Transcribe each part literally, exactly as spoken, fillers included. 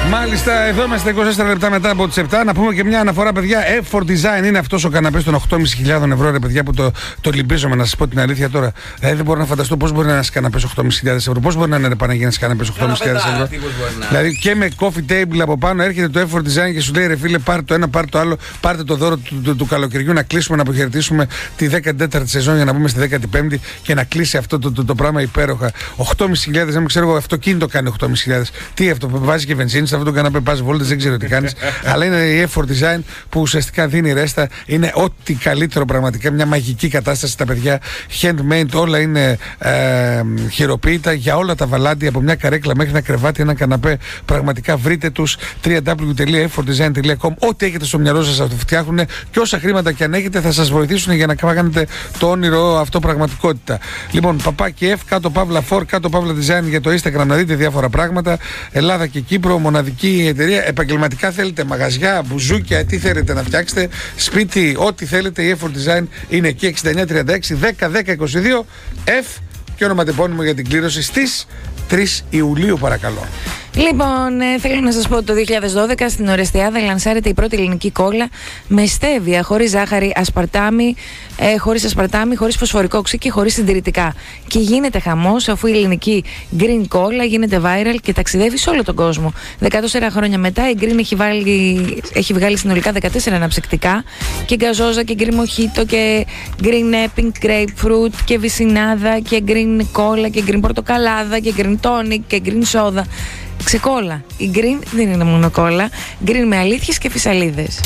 Μάλιστα, εδώ είμαστε είκοσι τέσσερα λεπτά μετά από τις επτά. Να πούμε και μια αναφορά, παιδιά. εφ φορ Design είναι αυτός ο καναπές των οκτώ χιλιάδες πεντακόσια ευρώ, ρε παιδιά, που το, το λυμπίζομαι, να σας πω την αλήθεια τώρα. Δηλαδή δεν μπορώ να φανταστώ πώς μπορεί να είναι ένας καναπές οκτώ χιλιάδες ευρώ. Πώς μπορεί να είναι, ρε Παναγία, ένας καναπές οκτώ χιλιάδες ευρώ. Δηλαδή και με coffee table από πάνω έρχεται το εφ φορ Design και σου λέει, ρε φίλε, πάρτε το ένα, πάρτε το άλλο, πάρτε το δώρο του, του, του καλοκαιριού, να κλείσουμε, να αποχαιρετήσουμε τη δέκατη τέταρτη σεζόν για να μπούμε στη δέκατη πέμπτη και να κλείσει αυτό το, το, το, το πράγμα υπέροχα. οκτώ χιλιάδες, δεν ξέρω, αυτοκίνητο κάνει οκτώ χιλιάδες. Τι αυτό, βάζει και βενζίνη σε αυτό το καναπέ, πας βόλτες, δεν ξέρω τι κάνεις. Αλλά είναι η εφ φορ Design που ουσιαστικά δίνει ρέστα. Είναι ό,τι καλύτερο, πραγματικά μια μαγική κατάσταση. Τα παιδιά handmade, όλα είναι ε, χειροποίητα για όλα τα βαλάντια, από μια καρέκλα μέχρι ένα κρεβάτι, ένα καναπέ. Πραγματικά βρείτε τους double-u double-u double-u τελεία εφ φορ design τελεία com. Ό,τι έχετε στο μυαλό σας θα το φτιάχνουν και όσα χρήματα και αν έχετε θα σας βοηθήσουν για να κάνετε το όνειρο αυτό πραγματικότητα. Λοιπόν, παπάκι F, κάτω παύλα φορ, κάτω παύλα design για το Instagram να δείτε διάφορα πράγματα. Ελλάδα και Κύπρο, μοναδική εταιρεία. Επαγγελματικά θέλετε μαγαζιά, μπουζούκια, τι θέλετε να φτιάξετε, σπίτι, ό,τι θέλετε, η εφ φορ Design είναι εκεί. Εξήντα εννιά τριάντα έξι δέκα δέκα είκοσι δύο F και ονοματεπώνυμο για την κλήρωση στις τρεις Ιουλίου, παρακαλώ. Λοιπόν, ε, θέλω να σας πω ότι το δύο χιλιάδες δώδεκα στην Ορεστιάδα λανσάρεται η πρώτη ελληνική κόλλα με στέβια, χωρίς ζάχαρη, ασπαρτάμι, ε, χωρίς ασπαρτάμι, χωρίς φωσφορικό οξύ και χωρίς συντηρητικά. Και γίνεται χαμός αφού η ελληνική Green κόλλα γίνεται viral και ταξιδεύει σε όλο τον κόσμο. δεκατέσσερα χρόνια μετά η Green έχει, βάλει, έχει βγάλει συνολικά δεκατέσσερα αναψυκτικά και γκαζόζα και Green Mojito και Green Pink Grapefruit και βυσινάδα και Green κόλλα και Green πορτοκαλάδα και Green Tonic και Green soda. Ξεκόλα. Η Green δεν είναι μόνο κόλλα. Green με αλήθειες και φυσαλίδες.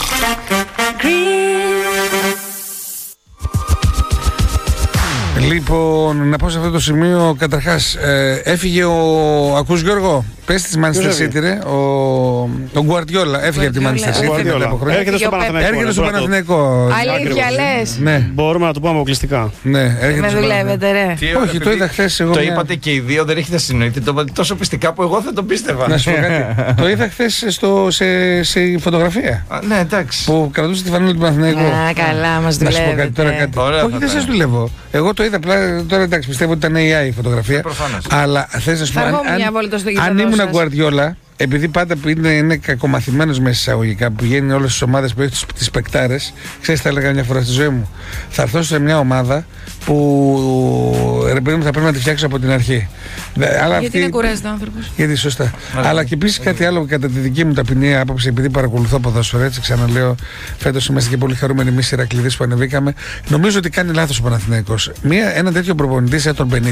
Λοιπόν, να πω σε αυτό το σημείο, καταρχάς, ε, έφυγε ο. Ακούς, Γιώργο, πες της Manchester City, ρε. Ο, ο Guardiola έφυγε από τη Manchester City. Έρχεται στο Παναθηναϊκό. Έρχεται στο Παναθηναϊκό. Αλήθεια λες? Ναι. Μπορούμε να το πούμε αποκλειστικά. Ναι, με δουλεύετε, ρε. Όχι, το είδα χθες εγώ. Το είπατε και οι δύο, δεν έχετε συνοηθεί. Το είπατε τόσο πιστικά που εγώ δεν το πίστευα. Να σου πω κάτι. Το είδα χθες σε, σε φωτογραφία. Α, ναι, εντάξει. Που κρατούσε τη φανέλα του Παναθηναϊκού. Α, καλά, μας δουλεύετε. Να σου πω κάτι τώρα κάτι. Όχι, δεν σας δουλεύω. Εγώ το είδα απλά. Τώρα εντάξει, πιστεύω ότι ήταν έι άι η φωτογραφία. Προφανώς. Αλλά θες να σου πω, αν, αν ήμουν Guardiola, επειδή πάντα είναι, είναι κακομαθημένος μέσα εισαγωγικά, που βγαίνει όλες τις ομάδες που έχει τις πεκτάρες, ξέρεις, θα έλεγα μια φορά στη ζωή μου, θα έρθω σε μια ομάδα που ρε παιδί μου θα πρέπει να τη φτιάξω από την αρχή. Αλλά γιατί αυτή, είναι κουράζεται ο άνθρωπος. Γιατί σωστά. Άρα. Αλλά και επίσης κάτι άλλο κατά τη δική μου ταπεινή άποψη, επειδή παρακολουθώ ποδόσφαιρο, έτσι ξαναλέω, φέτος είμαστε και πολύ χαρούμενοι εμείς οι Ηρακλήδες που ανεβήκαμε. Νομίζω ότι κάνει λάθος ο Παναθηναϊκός. Ένα τέτοιο προπονητή σαν τον Μπενίτες.